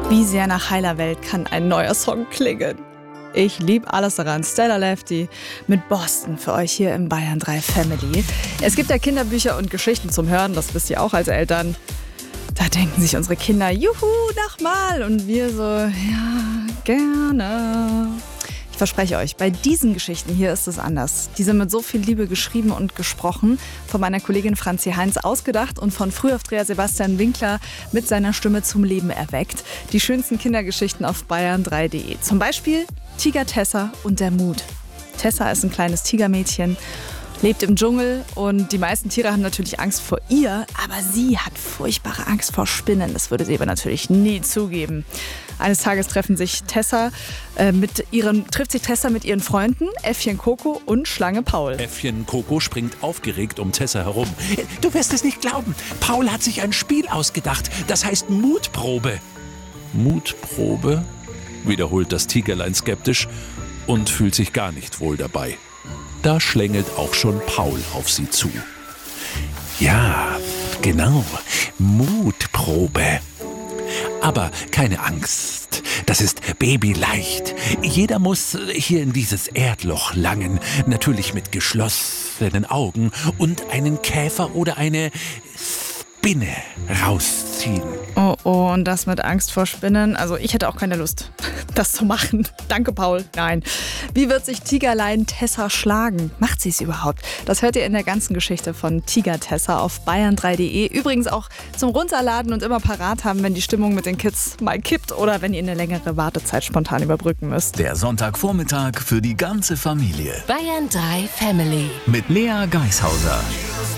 Wie sehr nach heiler Welt kann ein neuer Song klingen. Ich liebe alles daran. Stella Lefty mit Boston für euch hier im Bayern 3 Family. Es gibt ja Kinderbücher und Geschichten zum Hören, das wisst ihr auch als Eltern. Da denken sich unsere Kinder, juhu, nochmal. Und wir so, ja, gerne. Ich verspreche euch, bei diesen Geschichten hier ist es anders. Die sind mit so viel Liebe geschrieben und gesprochen, von meiner Kollegin Franzi Heinz ausgedacht und von Frühaufdreher Sebastian Winkler mit seiner Stimme zum Leben erweckt. Die schönsten Kindergeschichten auf bayern3.de. Zum Beispiel Tiger Tessa und der Mut. Tessa ist ein kleines Tigermädchen, lebt im Dschungel und die meisten Tiere haben natürlich Angst vor ihr, aber sie hat furchtbare Angst vor Spinnen. Das würde sie aber natürlich nie zugeben. Eines Tages trifft sich Tessa mit ihren Freunden Äffchen Coco und Schlange Paul. Äffchen Coco springt aufgeregt um Tessa herum. Du wirst es nicht glauben. Paul hat sich ein Spiel ausgedacht. Das heißt Mutprobe. Mutprobe? Wiederholt das Tigerlein skeptisch und fühlt sich gar nicht wohl dabei. Da schlängelt auch schon Paul auf sie zu. Ja, genau. Mutprobe. Aber keine Angst, das ist babyleicht. Jeder muss hier in dieses Erdloch langen, natürlich mit geschlossenen Augen und einen Käfer oder eine Spinne rausziehen. Oh, und das mit Angst vor Spinnen? Also ich hätte auch keine Lust, das zu machen. Danke, Paul. Nein. Wie wird sich Tigerlein Tessa schlagen? Macht sie es überhaupt? Das hört ihr in der ganzen Geschichte von Tiger Tessa auf bayern3.de. Übrigens auch zum Runterladen und immer parat haben, wenn die Stimmung mit den Kids mal kippt oder wenn ihr eine längere Wartezeit spontan überbrücken müsst. Der Sonntagvormittag für die ganze Familie. Bayern 3 Family. Mit Lea Geishauser.